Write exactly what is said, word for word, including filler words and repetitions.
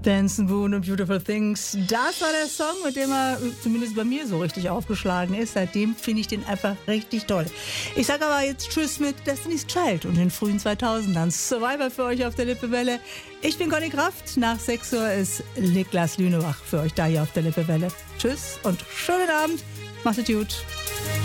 Dancing Moon und Beautiful Things. Das war der Song, mit dem er zumindest bei mir so richtig aufgeschlagen ist. Seitdem finde ich den einfach richtig toll. Ich sage aber jetzt Tschüss mit Destiny's Child und den frühen zweitausendern. Survivor für euch auf der Lippewelle. Ich bin Conny Kraft. Nach sechs Uhr ist Niklas Lünebach für euch da hier auf der Lippewelle. Tschüss und schönen Abend. Macht es gut.